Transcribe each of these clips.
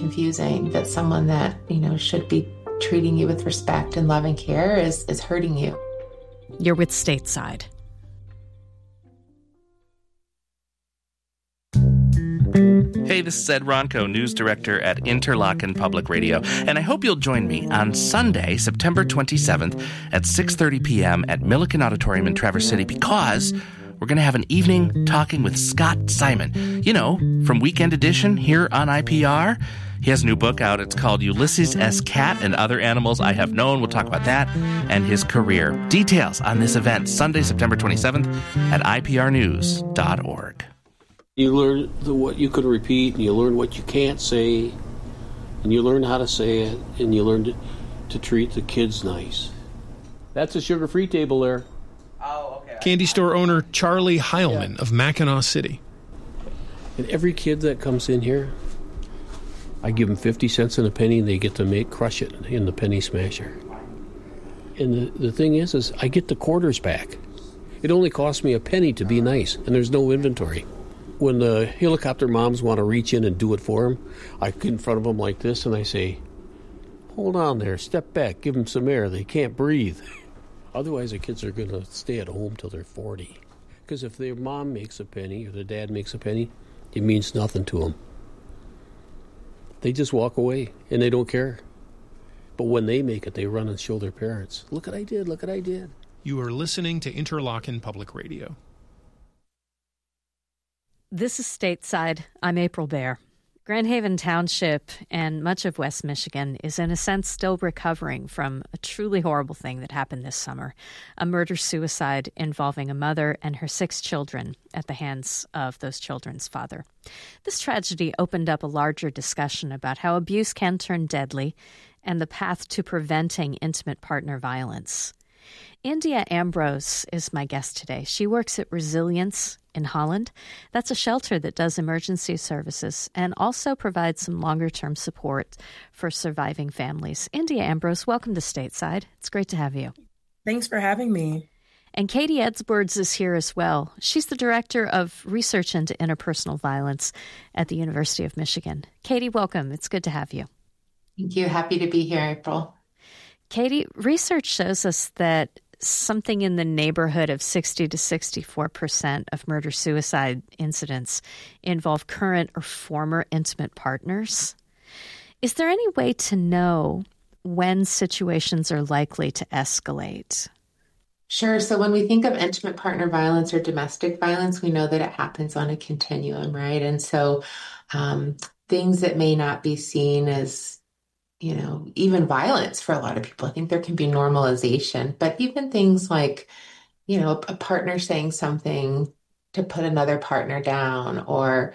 confusing that someone that, should be treating you with respect and loving care is hurting you. You're with Stateside. Hey, this is Ed Ronco, news director at Interlochen Public Radio, and I hope you'll join me on Sunday, September 27th at 6:30 p.m. at Milliken Auditorium in Traverse City, because we're going to have an evening talking with Scott Simon, from Weekend Edition here on IPR. He has a new book out. It's called Ulysses S. Cat and Other Animals I Have Known. We'll talk about that and his career. Details on this event, Sunday, September 27th at iprnews.org. You learn what you can repeat, and you learn what you can't say, and you learn how to say it, and you learn to treat the kids nice. That's a sugar-free table there. Oh, okay. Candy store owner Charlie Heilman of Mackinac City. And every kid that comes in here, I give them 50 cents and a penny, and they get to crush it in the penny smasher. And the thing is I get the quarters back. It only costs me a penny to be nice, and there's no inventory. When the helicopter moms want to reach in and do it for them, I get in front of them like this, and I say, hold on there, step back, give them some air. They can't breathe. Otherwise, the kids are going to stay at home till they're 40. Because if their mom makes a penny or their dad makes a penny, it means nothing to them. They just walk away, and they don't care. But when they make it, they run and show their parents. Look what I did, look what I did. You are listening to Interlochen Public Radio. This is Stateside. I'm April Baer. Grand Haven Township and much of West Michigan is in a sense still recovering from a truly horrible thing that happened this summer, a murder-suicide involving a mother and her 6 children at the hands of those children's father. This tragedy opened up a larger discussion about how abuse can turn deadly and the path to preventing intimate partner violence. India Ambrose is my guest today. She works at Resilience in Holland. That's a shelter that does emergency services and also provides some longer-term support for surviving families. India Ambrose, welcome to Stateside. It's great to have you. Thanks for having me. And Katie Edswords is here as well. She's the director of research into interpersonal violence at the University of Michigan. Katie, welcome. It's good to have you. Thank you. Happy to be here, April. Katie, research shows us that something in the neighborhood of 60 to 64% of murder-suicide incidents involve current or former intimate partners. Is there any way to know when situations are likely to escalate? Sure. So when we think of intimate partner violence or domestic violence, we know that it happens on a continuum, right? And so things that may not be seen as even violence for a lot of people. I think there can be normalization, but even things like, a partner saying something to put another partner down or,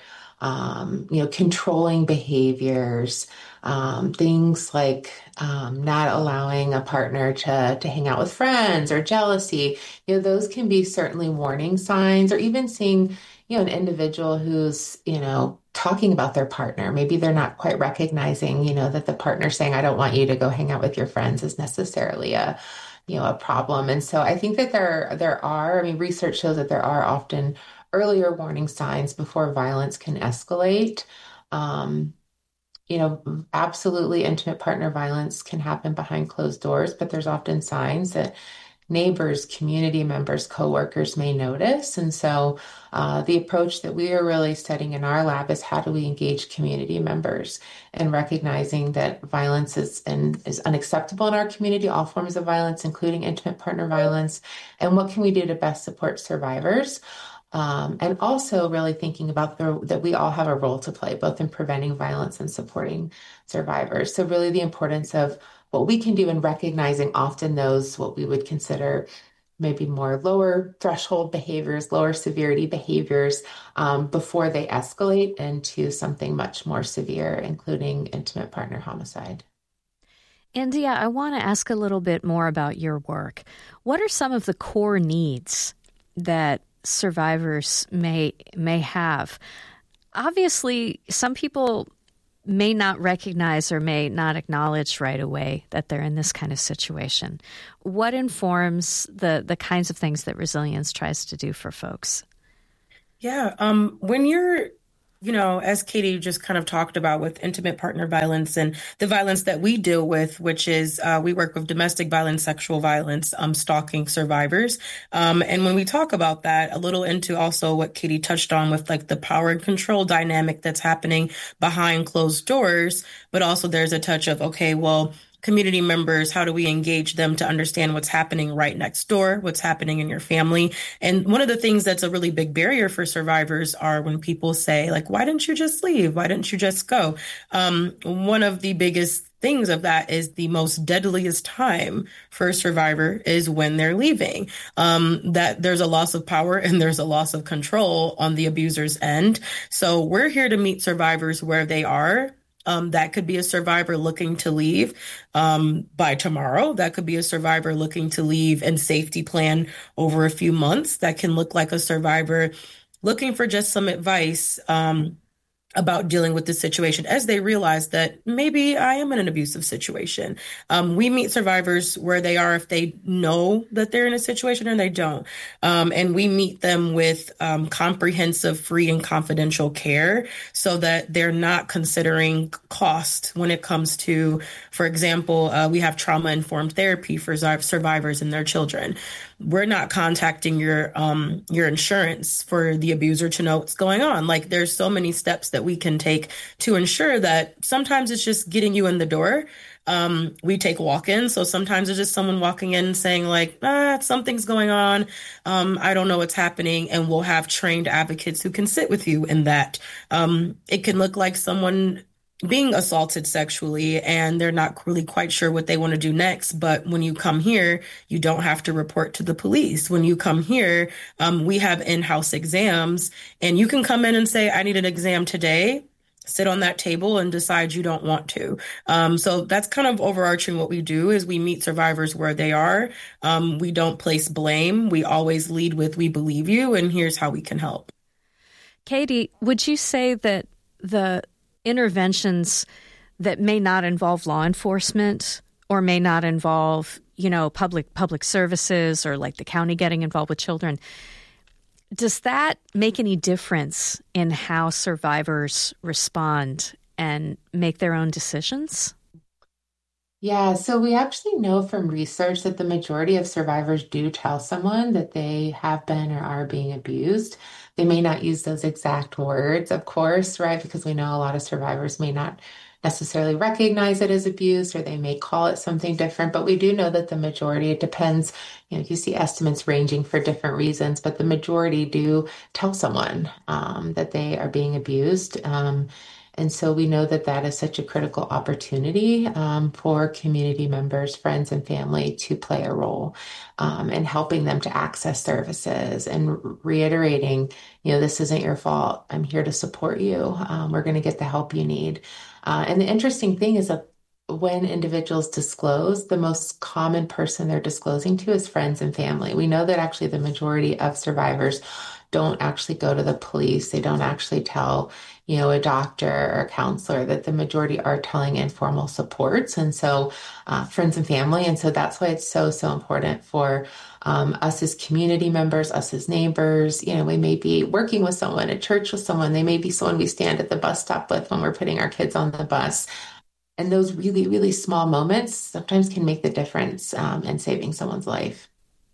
controlling behaviors, things like not allowing a partner to hang out with friends or jealousy, those can be certainly warning signs, or even seeing, an individual who's, talking about their partner. Maybe they're not quite recognizing, that the partner saying, I don't want you to go hang out with your friends is necessarily a problem. And so I think that there are, research shows that there are often earlier warning signs before violence can escalate. Absolutely intimate partner violence can happen behind closed doors, but there's often signs that neighbors, community members, coworkers may notice. And so the approach that we are really studying in our lab is how do we engage community members and recognizing that violence is unacceptable in our community, all forms of violence, including intimate partner violence, and what can we do to best support survivors. And also really thinking about that we all have a role to play, both in preventing violence and supporting survivors. So really the importance of what we can do in recognizing often those, what we would consider maybe more lower threshold behaviors, lower severity behaviors, before they escalate into something much more severe, including intimate partner homicide. India, I want to ask a little bit more about your work. What are some of the core needs that survivors may have? Obviously, some people may not recognize or may not acknowledge right away that they're in this kind of situation. What informs the kinds of things that Resilience tries to do for folks? Yeah, when you're As Katie just kind of talked about with intimate partner violence and the violence that we deal with, which is we work with domestic violence, sexual violence, stalking survivors. And when we talk about that, a little into also what Katie touched on with like the power and control dynamic that's happening behind closed doors, but also there's a touch of, okay, well, community members, how do we engage them to understand what's happening right next door, what's happening in your family? And one of the things that's a really big barrier for survivors are when people say, like, why didn't you just leave? Why didn't you just go? One of the biggest things of that is the most deadliest time for a survivor is when they're leaving. That there's a loss of power and there's a loss of control on the abuser's end. So we're here to meet survivors where they are. That could be a survivor looking to leave by tomorrow. That could be a survivor looking to leave and safety plan over a few months. That can look like a survivor looking for just some advice about dealing with the situation as they realize that maybe I am in an abusive situation. We meet survivors where they are if they know that they're in a situation or they don't. And we meet them with comprehensive, free, and confidential care so that they're not considering cost when it comes to, for example, we have trauma-informed therapy for survivors and their children. We're not contacting your insurance for the abuser to know what's going on. Like there's so many steps that we can take to ensure that sometimes it's just getting you in the door. We take walk-ins. So sometimes it's just someone walking in saying like, something's going on. I don't know what's happening. And we'll have trained advocates who can sit with you in that. It can look like someone being assaulted sexually and they're not really quite sure what they want to do next. But when you come here, you don't have to report to the police. When you come here, we have in-house exams and you can come in and say, I need an exam today. Sit on that table and decide you don't want to. So that's kind of overarching what we do is we meet survivors where they are. We don't place blame. We always lead with, we believe you, and here's how we can help. Katie, would you say that the interventions that may not involve law enforcement or may not involve, public services or like the county getting involved with children, does that make any difference in how survivors respond and make their own decisions? Yeah, so we actually know from research that the majority of survivors do tell someone that they have been or are being abused. They may not use those exact words, of course, right? Because we know a lot of survivors may not necessarily recognize it as abuse or they may call it something different, but we do know that the majority, it depends, you see estimates ranging for different reasons, but the majority do tell someone that they are being abused. And so we know that that is such a critical opportunity for community members, friends, and family to play a role in helping them to access services and reiterating, this isn't your fault. I'm here to support you. We're going to get the help you need. And the interesting thing is that when individuals disclose, the most common person they're disclosing to is friends and family. We know that actually the majority of survivors don't actually go to the police. They don't actually tell, a doctor or a counselor, that the majority are telling informal supports. And so friends and family. And so that's why it's so, so important for us as community members, us as neighbors. We may be working with someone at church with someone. They may be someone we stand at the bus stop with when we're putting our kids on the bus. And those really, really small moments sometimes can make the difference in saving someone's life.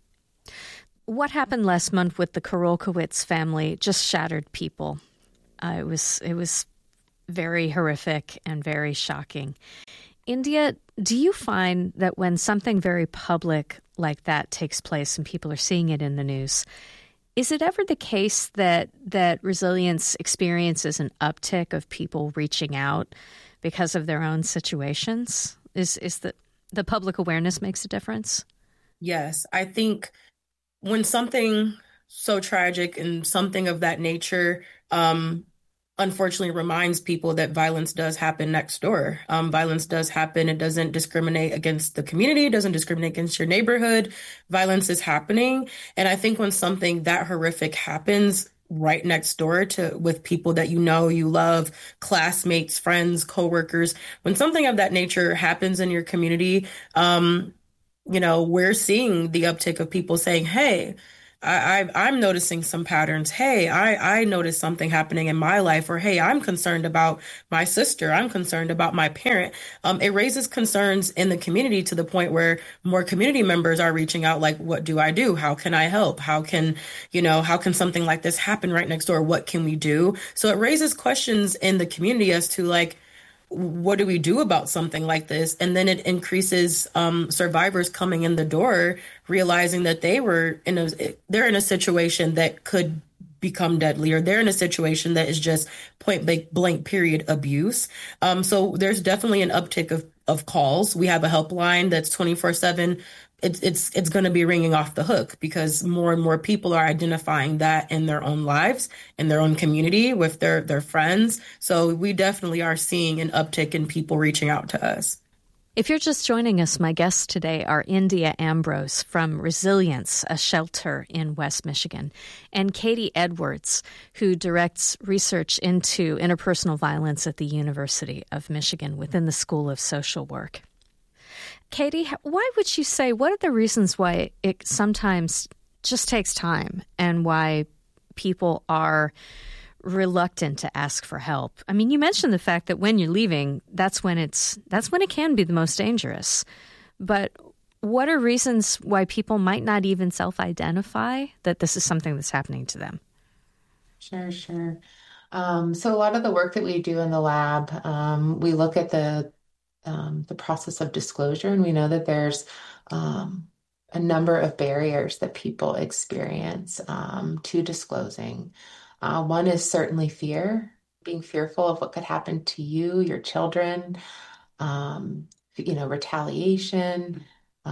What happened last month with the Karolkowitz family just shattered people. It was very horrific and very shocking. India, do you find that when something very public like that takes place and people are seeing it in the news, is it ever the case that Resilience experiences an uptick of people reaching out because of their own situations? Is the public awareness makes a difference? Yes, I think when something so tragic and something of that nature, unfortunately reminds people that violence does happen next door. Violence does happen. It doesn't discriminate against the community. It doesn't discriminate against your neighborhood. Violence is happening. And I think when something that horrific happens right next door with people that you love, classmates, friends, coworkers, when something of that nature happens in your community, we're seeing the uptick of people saying, hey, I'm noticing some patterns. Hey, I noticed something happening in my life, or hey, I'm concerned about my sister. I'm concerned about my parent. It raises concerns in the community to the point where more community members are reaching out, like, what do I do? How can I help? How can something like this happen right next door? What can we do? So it raises questions in the community as to like, what do we do about something like this? And then it increases survivors coming in the door, realizing that they're in a situation that could become deadly, or they're in a situation that is just point blank period abuse. So there's definitely an uptick of calls. We have a helpline that's 24/7. It's going to be ringing off the hook because more and more people are identifying that in their own lives, in their own community, with their friends. So we definitely are seeing an uptick in people reaching out to us. If you're just joining us, my guests today are India Ambrose from Resilience, a shelter in West Michigan, and Katie Edwards, who directs research into interpersonal violence at the University of Michigan within the School of Social Work. Katie, why would you say, what are the reasons why it sometimes just takes time and why people are reluctant to ask for help? I mean, you mentioned the fact that when you're leaving, that's when it can be the most dangerous. But what are reasons why people might not even self-identify that this is something that's happening to them? Sure. So a lot of the work that we do in the lab, we look at the process of disclosure, and we know that there's a number of barriers that people experience to disclosing. One is certainly fear, being fearful of what could happen to you, your children, retaliation.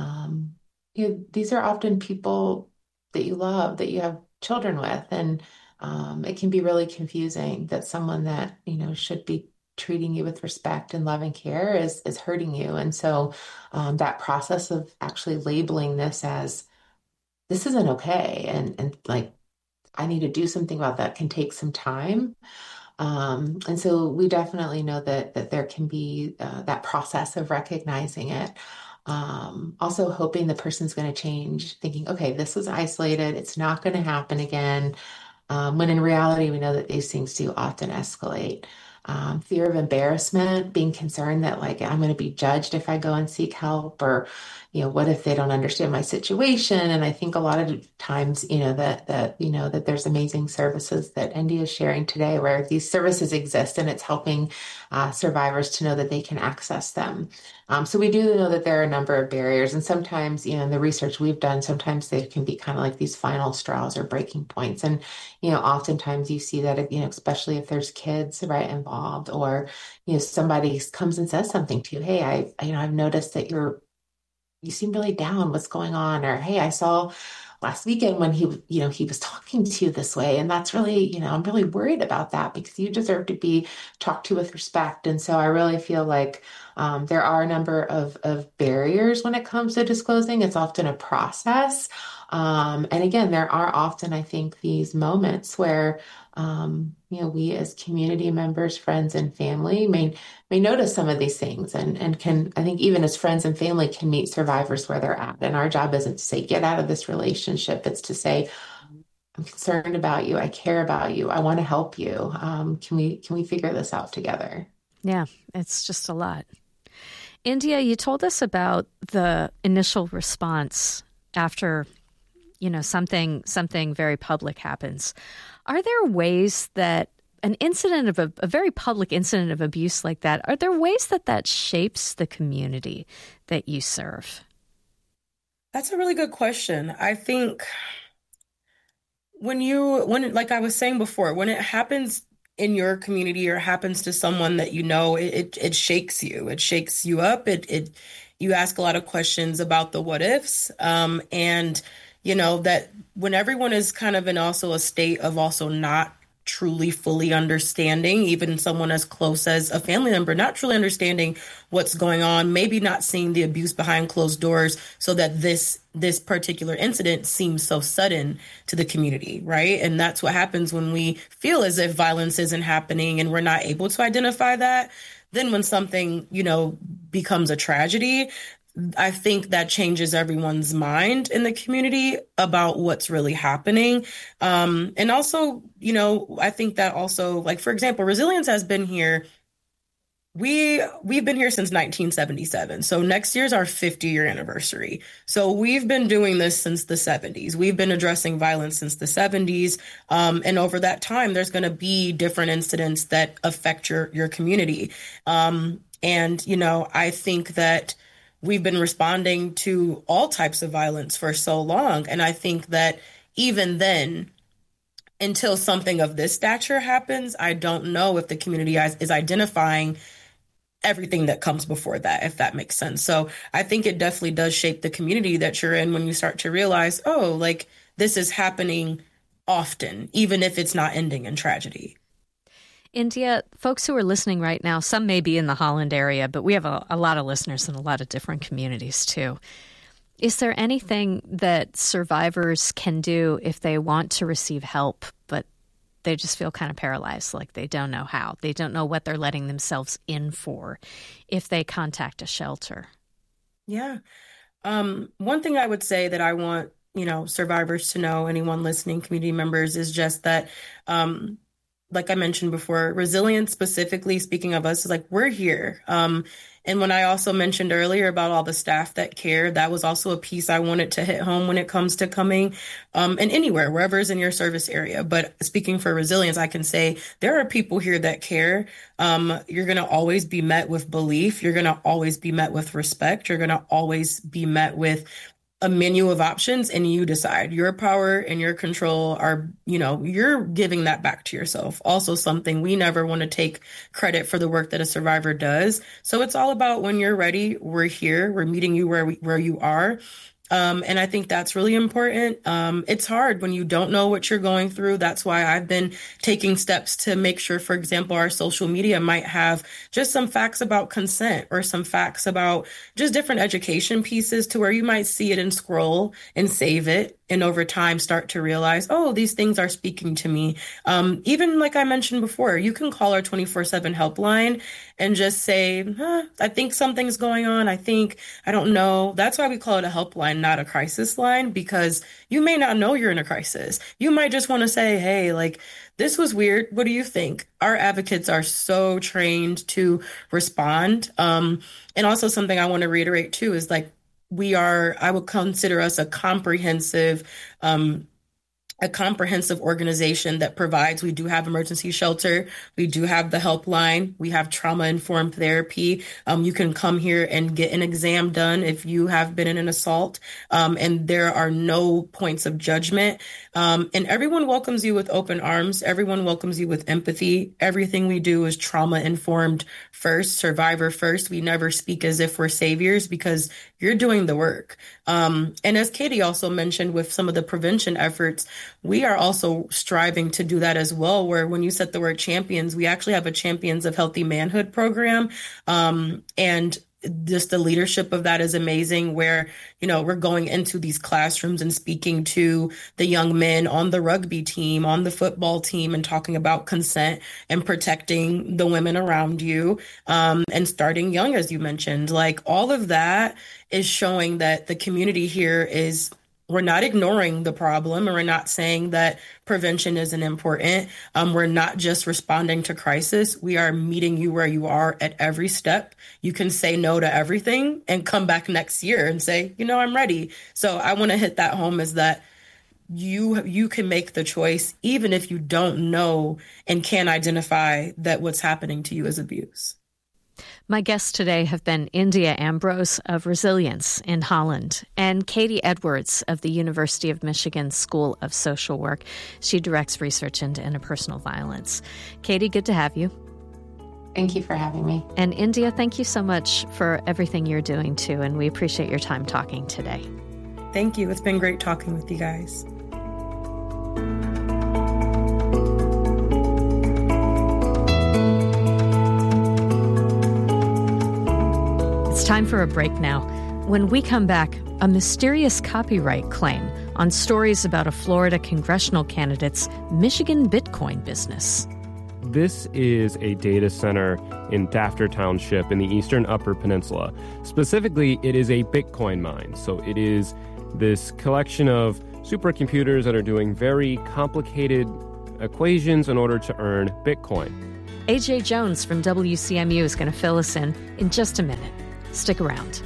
These are often people that you love, that you have children with, and it can be really confusing that someone that, should be treating you with respect and love and care is hurting you. And so that process of actually labeling this as this isn't okay, and like I need to do something about that, can take some time. And so we definitely know that there can be that process of recognizing it. Also hoping the person's going to change, thinking, okay, this was isolated, it's not going to happen again. When in reality, we know that these things do often escalate. Fear of embarrassment, being concerned that like I'm going to be judged if I go and seek help, or what if they don't understand my situation? And I think a lot of times, that there's amazing services that India is sharing today, where these services exist, and it's helping survivors to know that they can access them. So we do know that there are a number of barriers, and sometimes, in the research we've done, sometimes they can be kind of like these final straws or breaking points. And, oftentimes you see that, especially if there's kids, right, involved, or, somebody comes and says something to you, hey, I've noticed that you seem really down. What's going on? Or, hey, I saw last weekend when he was talking to you this way. And that's really, I'm really worried about that because you deserve to be talked to with respect. And so I really feel like there are a number of barriers when it comes to disclosing. It's often a process. And again, there are often, I think, these moments where, we as community members, friends, and family may notice some of these things, and can, I think, even as friends and family, can meet survivors where they're at. And our job isn't to say, get out of this relationship. It's to say, I'm concerned about you. I care about you. I want to help you. Can we figure this out together? Yeah, it's just a lot. India, you told us about the initial response after, something very public happens. Are there ways that an incident of a very public incident of abuse like that, are there ways that shapes the community that you serve? That's a really good question. I think when like I was saying before, when it happens in your community or happens to someone that it shakes you. It shakes you up. You ask a lot of questions about the what ifs. And that when everyone is kind of in also a state of also not truly fully understanding, even someone as close as a family member, not truly understanding what's going on, maybe not seeing the abuse behind closed doors, so that this particular incident seems so sudden to the community, right? And that's what happens when we feel as if violence isn't happening and we're not able to identify that. Then when something, becomes a tragedy, I think that changes everyone's mind in the community about what's really happening. And also, I think that also, like, for example, Resilience has been here. We've been here since 1977. So next year's our 50-year anniversary. So we've been doing this since the 70s. We've been addressing violence since the 70s. And over that time, there's going to be different incidents that affect your community. And, I think that we've been responding to all types of violence for so long. And I think that even then, until something of this stature happens, I don't know if the community is identifying everything that comes before that, if that makes sense. So I think it definitely does shape the community that you're in when you start to realize, oh, like this is happening often, even if it's not ending in tragedy. India, folks who are listening right now, some may be in the Holland area, but we have a lot of listeners in a lot of different communities too. Is there anything that survivors can do if they want to receive help, but they just feel kind of paralyzed, like they don't know how? They don't know what they're letting themselves in for if they contact a shelter? Yeah. One thing I would say that I want, survivors to know, anyone listening, community members, is just that, like I mentioned before, Resilience, specifically speaking of us, is like, we're here. And when I also mentioned earlier about all the staff that care, that was also a piece I wanted to hit home when it comes to coming and anywhere, wherever is in your service area. But speaking for Resilience, I can say there are people here that care. You're going to always be met with belief. You're going to always be met with respect. You're going to always be met with a menu of options, and you decide. Your power and your control are, you're giving that back to yourself. Also something we never want to take credit for the work that a survivor does. So it's all about when you're ready, we're here, we're meeting you where you are. And I think that's really important. It's hard when you don't know what you're going through. That's why I've been taking steps to make sure, for example, our social media might have just some facts about consent or some facts about just different education pieces to where you might see it and scroll and save it. And over time, start to realize, oh, these things are speaking to me. Even like I mentioned before, you can call our 24/7 helpline and just say, I think something's going on. I don't know. That's why we call it a helpline, not a crisis line, because you may not know you're in a crisis. You might just want to say, hey, like, this was weird. What do you think? Our advocates are so trained to respond. And also something I want to reiterate too is like, I would consider us a comprehensive organization that provides. We do have emergency shelter. We do have the helpline. We have trauma-informed therapy. You can come here and get an exam done if you have been in an assault. And there are no points of judgment. And everyone welcomes you with open arms. Everyone welcomes you with empathy. Everything we do is trauma-informed first, survivor first. We never speak as if we're saviors because you're doing the work. And as Katie also mentioned with some of the prevention efforts, we are also striving to do that as well, where when you said the word champions, we actually have a Champions of Healthy Manhood program. And just the leadership of that is amazing, where, we're going into these classrooms and speaking to the young men on the rugby team, on the football team, and talking about consent and protecting the women around you, and starting young, as you mentioned. Like, all of that is showing that the community here we're not ignoring the problem, and we're not saying that prevention isn't important. We're not just responding to crisis. We are meeting you where you are at every step. You can say no to everything and come back next year and say, I'm ready. So I want to hit that home, is that you can make the choice, even if you don't know and can't identify that what's happening to you is abuse. My guests today have been India Ambrose of Resilience in Holland and Katie Edwards of the University of Michigan School of Social Work. She directs research into interpersonal violence. Katie, good to have you. Thank you for having me. And India, thank you so much for everything you're doing too, and we appreciate your time talking today. Thank you. It's been great talking with you guys. It's time for a break now. When we come back, a mysterious copyright claim on stories about a Florida congressional candidate's Michigan Bitcoin business. This is a data center in Dafter Township in the eastern Upper Peninsula. Specifically, it is a Bitcoin mine. So it is this collection of supercomputers that are doing very complicated equations in order to earn Bitcoin. AJ Jones from WCMU is going to fill us in just a minute. Stick around.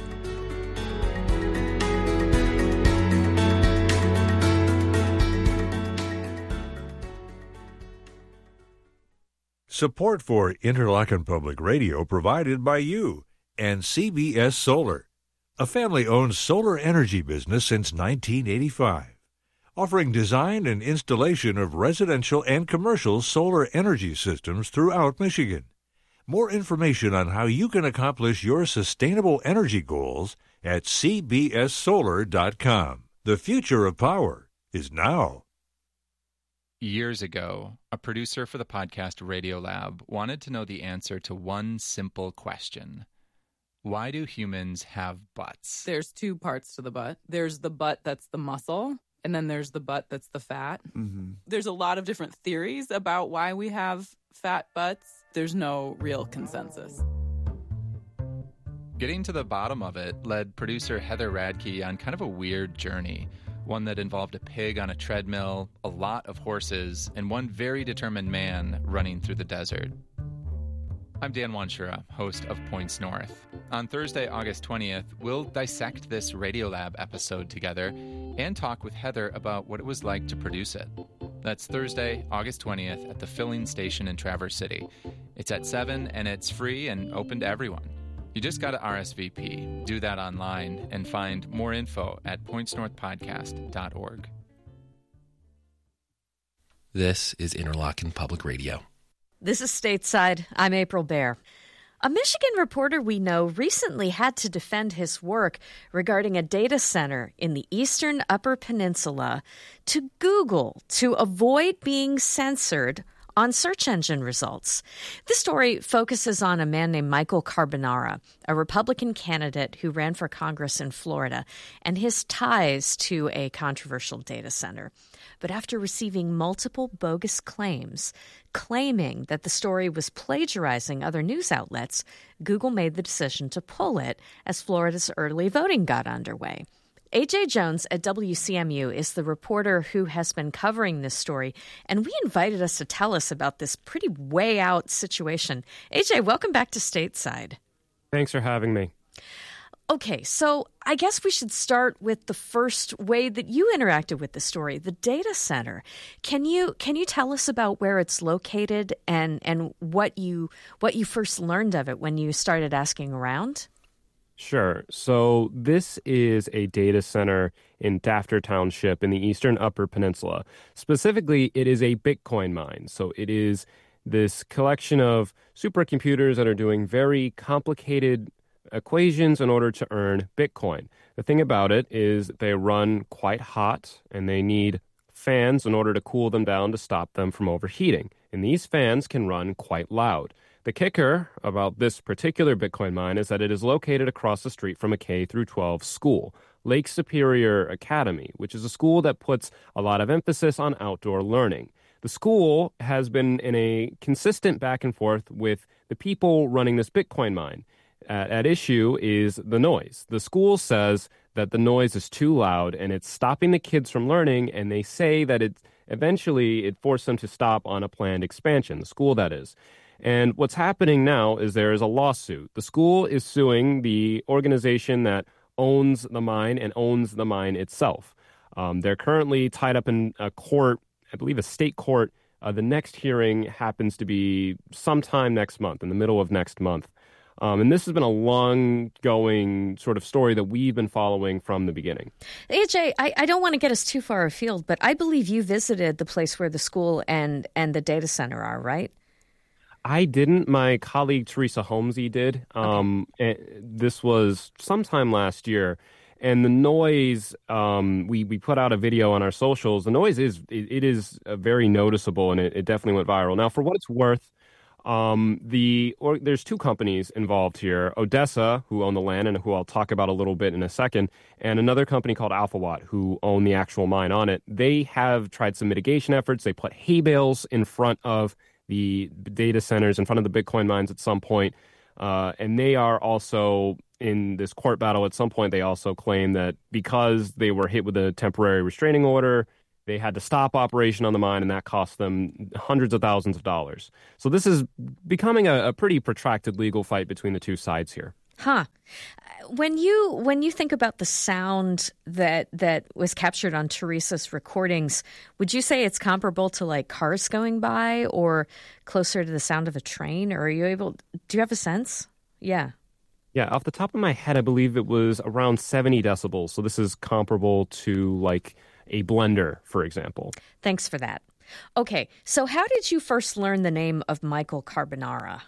Support for Interlochen Public Radio provided by you and CBS Solar, a family-owned solar energy business since 1985, offering design and installation of residential and commercial solar energy systems throughout Michigan. More information on how you can accomplish your sustainable energy goals at cbssolar.com. The future of power is now. Years ago, a producer for the podcast Radiolab wanted to know the answer to one simple question. Why do humans have butts? There's two parts to the butt. There's the butt that's the muscle, and then there's the butt that's the fat. Mm-hmm. There's a lot of different theories about why we have fat butts. There's no real consensus. Getting to the bottom of it led producer Heather Radke on kind of a weird journey. One that involved a pig on a treadmill, a lot of horses, and one very determined man running through the desert. I'm Dan Wanshura, host of Points North. On Thursday, August 20th, we'll dissect this Radiolab episode together and talk with Heather about what it was like to produce it. That's Thursday, August 20th at the Filling Station in Traverse City. It's at 7 and it's free and open to everyone. You just got to RSVP, do that online, and find more info at pointsnorthpodcast.org. This is Interlochen Public Radio. This is Stateside. I'm April Baer. A Michigan reporter we know recently had to defend his work regarding a data center in the eastern Upper Peninsula to Google to avoid being censored on search engine results. This story focuses on a man named Michael Carbonara, a Republican candidate who ran for Congress in Florida, and his ties to a controversial data center. But after receiving multiple bogus claims, claiming that the story was plagiarizing other news outlets, Google made the decision to pull it as Florida's early voting got underway. AJ Jones at WCMU is the reporter who has been covering this story, and we invited us to tell us about this pretty way out situation. AJ, welcome back to Stateside. Thanks for having me. Okay, so I guess we should start with the first way that you interacted with the story, the data center. Can you tell us about where it's located and what you first learned of it when you started asking around? Sure. So this is a data center in Dafter Township in the eastern Upper Peninsula. Specifically, it is a Bitcoin mine. So it is this collection of supercomputers that are doing very complicated equations in order to earn Bitcoin. The thing about it is they run quite hot and they need fans in order to cool them down to stop them from overheating. And these fans can run quite loud. The kicker about this particular Bitcoin mine is that it is located across the street from a K-12 school, Lake Superior Academy, which is a school that puts a lot of emphasis on outdoor learning. The school has been in a consistent back and forth with the people running this Bitcoin mine. At issue is the noise. The school says that the noise is too loud and it's stopping the kids from learning, and they say that it forced them to stop on a planned expansion, the school that is. And what's happening now is there is a lawsuit. The school is suing the organization that owns the mine and owns the mine itself. They're currently tied up in a court, I believe a state court. The next hearing happens to be sometime next month, in the middle of next month. And this has been a long-going sort of story that we've been following from the beginning. AJ, I don't want to get us too far afield, but I believe you visited the place where the school and the data center are, right? I didn't. My colleague Teresa Holmesy did. Okay. This was sometime last year. And the noise, we put out a video on our socials. The noise is very noticeable, and it definitely went viral. Now, for what it's worth, there's two companies involved here, Odessa, who own the land and who I'll talk about a little bit in a second, and another company called AlphaWatt, who own the actual mine on it. They have tried some mitigation efforts. They put hay bales in front of the data centers in front of the Bitcoin mines at some point. And they are also in this court battle. At some point, they also claim that because they were hit with a temporary restraining order, they had to stop operation on the mine, and that cost them hundreds of thousands of dollars. So this is becoming a pretty protracted legal fight between the two sides here. Huh. When you think about the sound that was captured on Teresa's recordings, would you say it's comparable to like cars going by or closer to the sound of a train? Or do you have a sense? Yeah. Yeah, off the top of my head, I believe it was around 70 decibels. So this is comparable to like a blender, for example. Thanks for that. Okay, so how did you first learn the name of Michael Carbonara?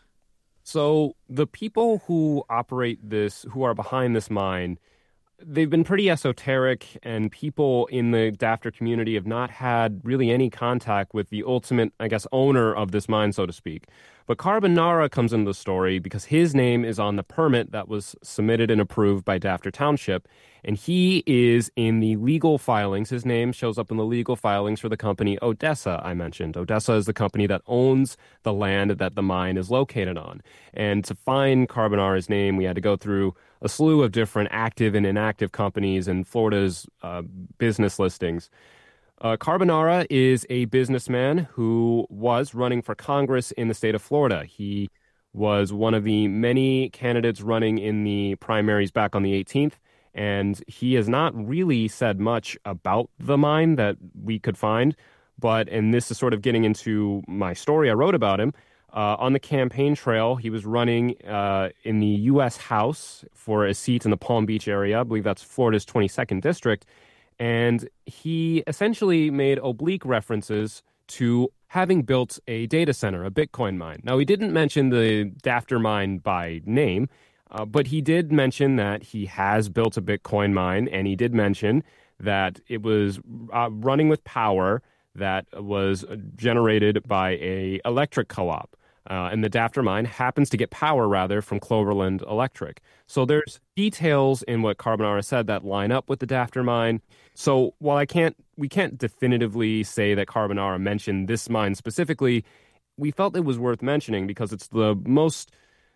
So the people who operate this, who are behind this mine, they've been pretty esoteric, and people in the Dafter community have not had really any contact with the ultimate, I guess, owner of this mine, so to speak. But Carbonara comes into the story because his name is on the permit that was submitted and approved by Dafter Township, and he is in the legal filings. His name shows up in the legal filings for the company Odessa I mentioned. Odessa is the company that owns the land that the mine is located on. And to find Carbonara's name, we had to go through a slew of different active and inactive companies in Florida's business listings. Carbonara is a businessman who was running for Congress in the state of Florida. He was one of the many candidates running in the primaries back on the 18th, and he has not really said much about the mine that we could find. But, and this is sort of getting into my story I wrote about him, on the campaign trail, he was running in the U.S. House for a seat in the Palm Beach area. I believe that's Florida's 22nd district. And he essentially made oblique references to having built a data center, a Bitcoin mine. Now, he didn't mention the Dafter mine by name, but he did mention that he has built a Bitcoin mine, and he did mention that it was running with power that was generated by a electric co-op. And the Dafter mine happens to get power, rather, from Cloverland Electric. So there's details in what Carbonara said that line up with the Dafter mine. So while we can't definitively say that Carbonara mentioned this mine specifically, we felt it was worth mentioning because it's the most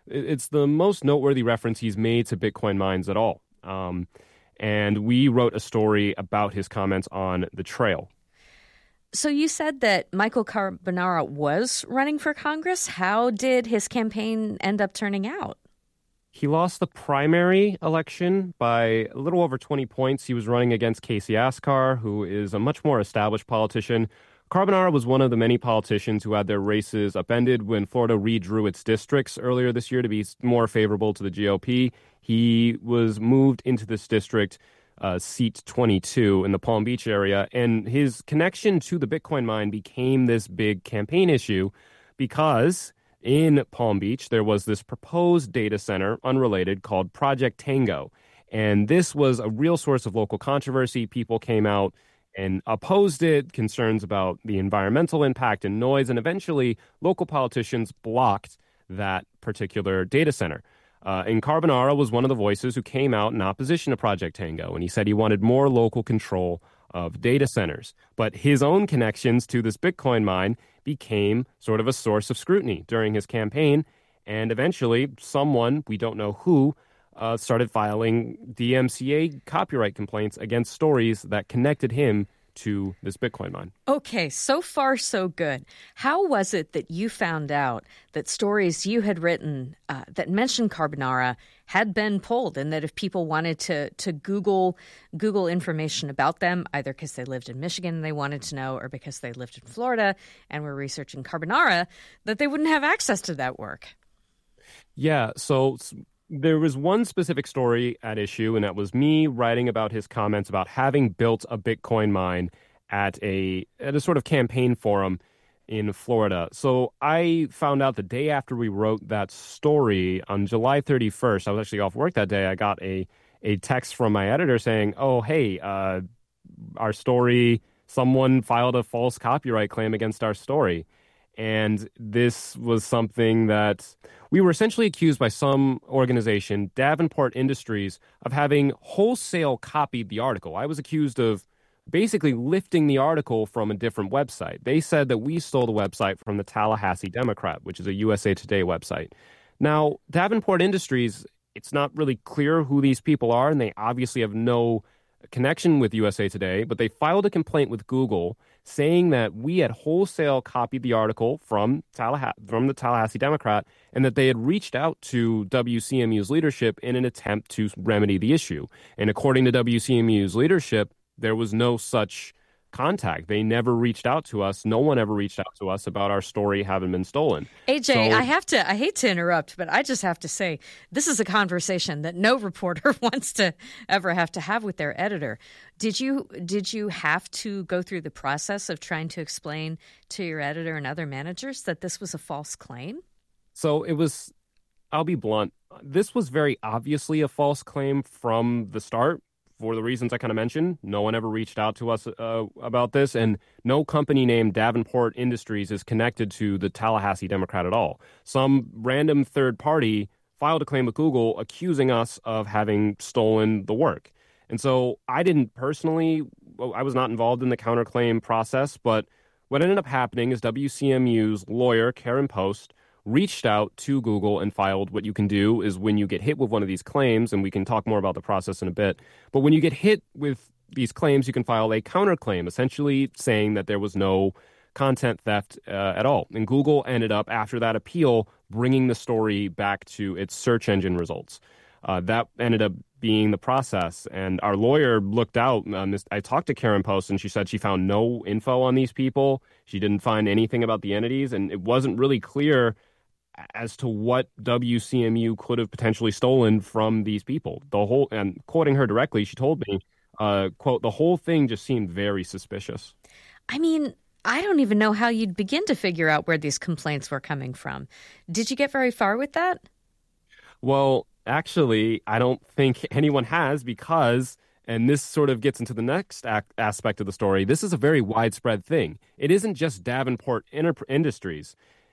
noteworthy reference he's made to Bitcoin mines at all. And we wrote a story about his comments on The Trail. So you said that Michael Carbonara was running for Congress. How did his campaign end up turning out? He lost the primary election by a little over 20 points. He was running against Casey Askar, who is a much more established politician. Carbonara was one of the many politicians who had their races upended when Florida redrew its districts earlier this year to be more favorable to the GOP. He was moved into this district, seat 22 in the Palm Beach area, and his connection to the Bitcoin mine became this big campaign issue because in Palm Beach there was this proposed data center, unrelated, called Project Tango. And this was a real source of local controversy. People came out and opposed it, concerns about the environmental impact and noise, and eventually local politicians blocked that particular data center. And Carbonara was one of the voices who came out in opposition to Project Tango, and he said he wanted more local control of data centers. But his own connections to this Bitcoin mine became sort of a source of scrutiny during his campaign, and eventually someone, we don't know who, started filing DMCA copyright complaints against stories that connected him to this Bitcoin mine. Okay, so far so good. How was it that you found out that stories you had written that mentioned Carbonara had been pulled, and that if people wanted to Google information about them, either because they lived in Michigan and they wanted to know, or because they lived in Florida and were researching Carbonara, that they wouldn't have access to that work? Yeah, so there was one specific story at issue, and that was me writing about his comments about having built a Bitcoin mine at a sort of campaign forum in Florida. So I found out the day after we wrote that story, on July 31st, I was actually off work that day, I got a text from my editor saying, oh, hey, our story, someone filed a false copyright claim against our story. And this was something that we were essentially accused by some organization, Davenport Industries, of having wholesale copied the article. I was accused of basically lifting the article from a different website. They said that we stole the website from the Tallahassee Democrat, which is a USA Today website. Now, Davenport Industries, it's not really clear who these people are, and they obviously have no connection with USA Today, but they filed a complaint with Google saying that we had wholesale copied the article from the Tallahassee Democrat and that they had reached out to WCMU's leadership in an attempt to remedy the issue. And according to WCMU's leadership, there was no such contact. They never reached out to us. No one ever reached out to us about our story having been stolen. AJ, I hate to interrupt, but I just have to say, this is a conversation that no reporter wants to ever have to have with their editor. Did you have to go through the process of trying to explain to your editor and other managers that this was a false claim? So it was, I'll be blunt, this was very obviously a false claim from the start. For the reasons I kind of mentioned, no one ever reached out to us about this, and no company named Davenport Industries is connected to the Tallahassee Democrat at all. Some random third party filed a claim with Google accusing us of having stolen the work. And so I was not involved in the counterclaim process, but what ended up happening is WCMU's lawyer, Karen Post, reached out to Google and filed. What you can do is when you get hit with one of these claims, and we can talk more about the process in a bit, but when you get hit with these claims, you can file a counterclaim, essentially saying that there was no content theft at all. And Google ended up, after that appeal, bringing the story back to its search engine results. That ended up being the process. And our lawyer looked out. I talked to Karen Post, and she said she found no info on these people. She didn't find anything about the entities, and it wasn't really clear as to what WCMU could have potentially stolen from these people. And quoting her directly, she told me, quote, "The whole thing just seemed very suspicious." I mean, I don't even know how you'd begin to figure out where these complaints were coming from. Did you get very far with that? Well, actually, I don't think anyone has because, and this sort of gets into the next aspect of the story, this is a very widespread thing. It isn't just Davenport Industries.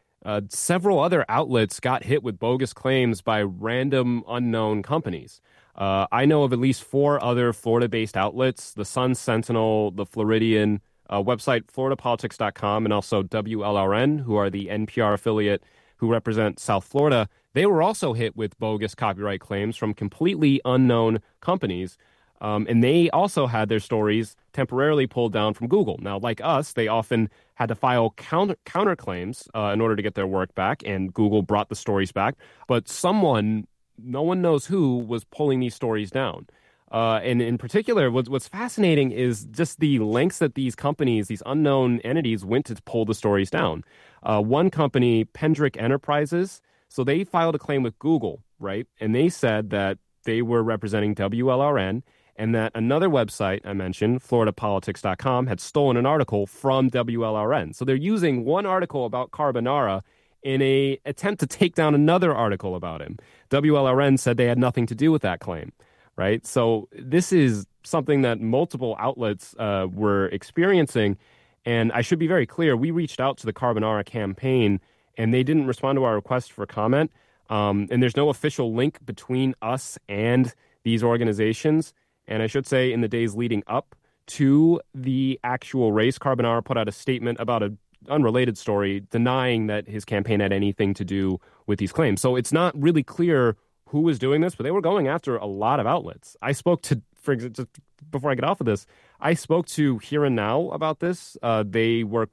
Several other outlets got hit with bogus claims by random unknown companies. I know of at least 4 other Florida-based outlets, the Sun Sentinel, the Floridian, website floridapolitics.com, and also WLRN, who are the NPR affiliate who represent South Florida. They were also hit with bogus copyright claims from completely unknown companies. And they also had their stories temporarily pulled down from Google. Now, like us, they often had to file counterclaims in order to get their work back, and Google brought the stories back. But someone, no one knows who, was pulling these stories down. And in particular, what's fascinating is just the lengths that these companies, these unknown entities, went to pull the stories down. One company, Pendrick Enterprises, so they filed a claim with Google, right? And they said that they were representing WLRN, and that another website I mentioned, floridapolitics.com, had stolen an article from WLRN. So they're using one article about Carbonara in an attempt to take down another article about him. WLRN said they had nothing to do with that claim, right? So this is something that multiple outlets were experiencing. And I should be very clear, we reached out to the Carbonara campaign, and they didn't respond to our request for comment. And there's no official link between us and these organizations. And I should say, in the days leading up to the actual race, Carbonara put out a statement about an unrelated story denying that his campaign had anything to do with these claims. So it's not really clear who was doing this, but they were going after a lot of outlets. I spoke to, for example, just before I get off of this, I spoke to Here and Now about this. They are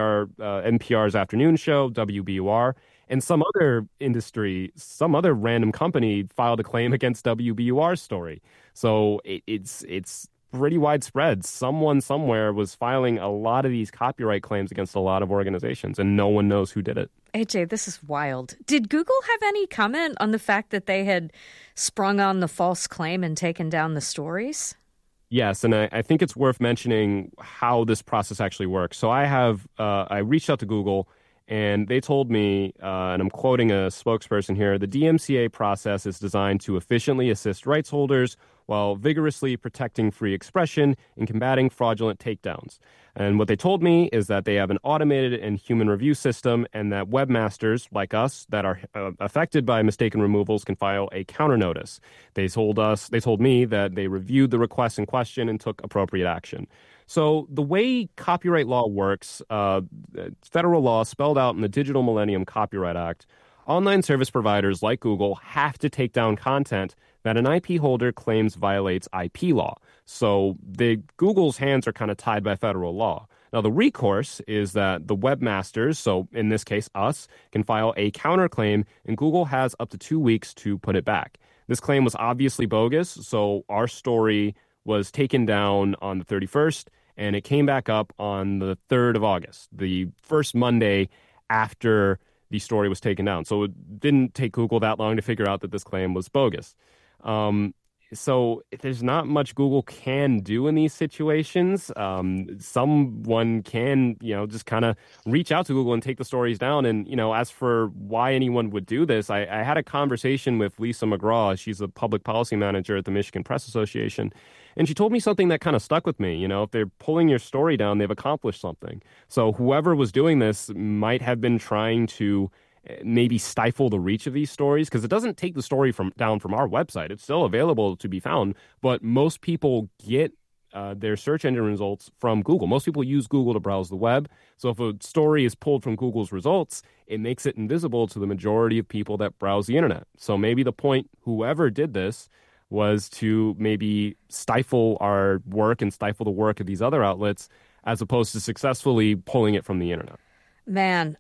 NPR's afternoon show, WBUR. And some other industry, some other random company filed a claim against WBUR's story. So it's pretty widespread. Someone somewhere was filing a lot of these copyright claims against a lot of organizations, and no one knows who did it. AJ, this is wild. Did Google have any comment on the fact that they had sprung on the false claim and taken down the stories? Yes, and I think it's worth mentioning how this process actually works. So I reached out to Google, and they told me, and I'm quoting a spokesperson here, the DMCA process is designed to efficiently assist rights holders while vigorously protecting free expression and combating fraudulent takedowns. And what they told me is that they have an automated and human review system, and that webmasters like us that are affected by mistaken removals can file a counter notice. They told me that they reviewed the request in question and took appropriate action. So the way copyright law works, federal law spelled out in the Digital Millennium Copyright Act, online service providers like Google have to take down content that an IP holder claims violates IP law. So Google's hands are kind of tied by federal law. Now, the recourse is that the webmasters, so in this case us, can file a counterclaim, and Google has up to 2 weeks to put it back. This claim was obviously bogus, so our story was taken down on the 31st, and it came back up on the 3rd of August, the first Monday after the story was taken down. So it didn't take Google that long to figure out that this claim was bogus. So there's not much Google can do in these situations. Someone can, just kind of reach out to Google and take the stories down. And, as for why anyone would do this, I had a conversation with Lisa McGraw. She's a public policy manager at the Michigan Press Association. And she told me something that kind of stuck with me. If they're pulling your story down, they've accomplished something. So whoever was doing this might have been trying to maybe stifle the reach of these stories, because it doesn't take the story down from our website. It's still available to be found, but most people get their search engine results from Google. Most people use Google to browse the web. So if a story is pulled from Google's results, it makes it invisible to the majority of people that browse the internet. So maybe the point, whoever did this, was to maybe stifle our work and stifle the work of these other outlets, as opposed to successfully pulling it from the internet. Man,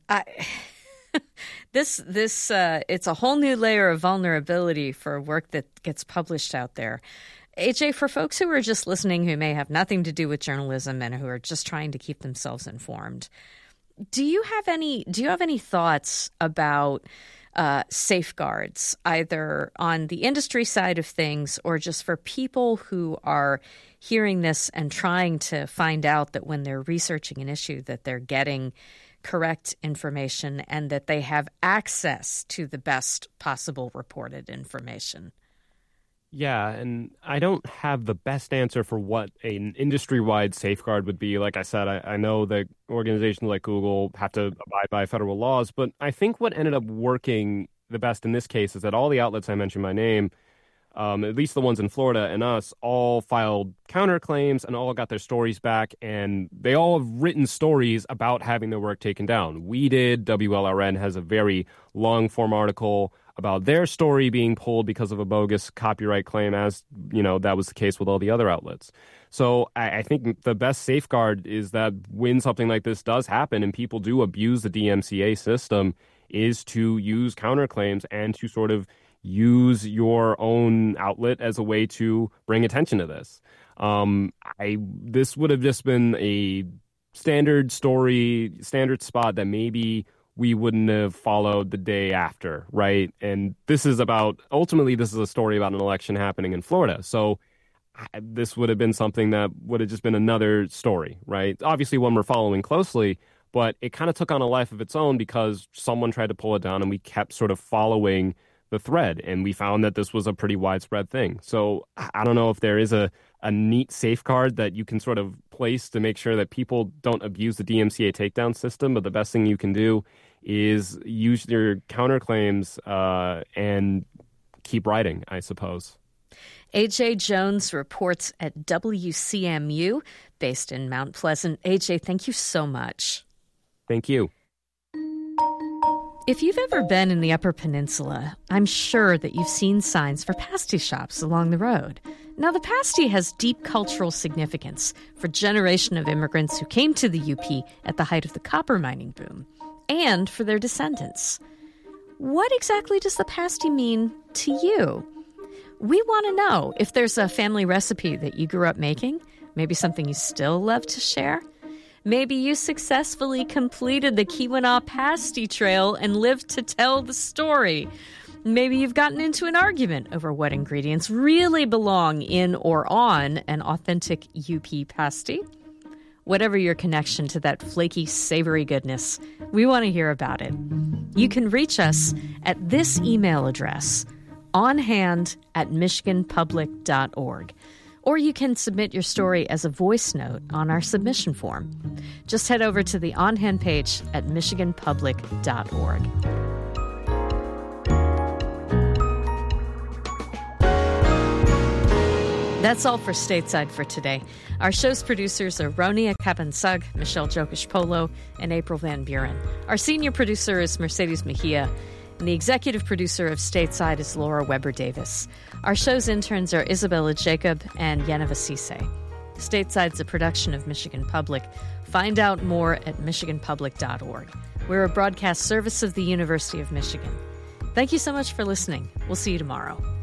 This it's a whole new layer of vulnerability for work that gets published out there. AJ, for folks who are just listening, who may have nothing to do with journalism and who are just trying to keep themselves informed, do you have any thoughts about safeguards, either on the industry side of things or just for people who are hearing this and trying to find out that when they're researching an issue that they're getting correct information and that they have access to the best possible reported information? Yeah, and I don't have the best answer for what an industry-wide safeguard would be. Like I said, I know that organizations like Google have to abide by federal laws, but I think what ended up working the best in this case is that all the outlets I mentioned by name, at least the ones in Florida and us, all filed counterclaims and all got their stories back, and they all have written stories about having their work taken down. We did. WLRN has a very long-form article about their story being pulled because of a bogus copyright claim, as that was the case with all the other outlets. So I think the best safeguard is that when something like this does happen and people do abuse the DMCA system, is to use counterclaims and to sort of use your own outlet as a way to bring attention to this. This would have just been a standard story, standard spot that maybe we wouldn't have followed the day after, right? And ultimately, this is a story about an election happening in Florida. So this would have been something that would have just been another story, right? Obviously, one we're following closely, but it kind of took on a life of its own because someone tried to pull it down and we kept sort of following the thread, and we found that this was a pretty widespread thing. So I don't know if there is a neat safeguard that you can sort of place to make sure that people don't abuse the DMCA takedown system, but the best thing you can do is use your counterclaims and keep writing, I suppose. AJ Jones reports at WCMU, based in Mount Pleasant. AJ, thank you so much. Thank you. If you've ever been in the Upper Peninsula, I'm sure that you've seen signs for pasty shops along the road. Now, the pasty has deep cultural significance for a generation of immigrants who came to the UP at the height of the copper mining boom, and for their descendants. What exactly does the pasty mean to you? We want to know if there's a family recipe that you grew up making, maybe something you still love to share. Maybe you successfully completed the Keweenaw Pasty Trail and lived to tell the story. Maybe you've gotten into an argument over what ingredients really belong in or on an authentic UP pasty. Whatever your connection to that flaky, savory goodness, we want to hear about it. You can reach us at this email address, onhand@michiganpublic.org. Or you can submit your story as a voice note on our submission form. Just head over to the On Hand page at michiganpublic.org. That's all for Stateside for today. Our show's producers are Ronia Kapansug, Michelle Jokish-Polo, and April Van Buren. Our senior producer is Mercedes Mejia, and the executive producer of Stateside is Laura Weber-Davis. Our show's interns are Isabella Jacob and Yeneva Cisse. Stateside's a production of Michigan Public. Find out more at michiganpublic.org. We're a broadcast service of the University of Michigan. Thank you so much for listening. We'll see you tomorrow.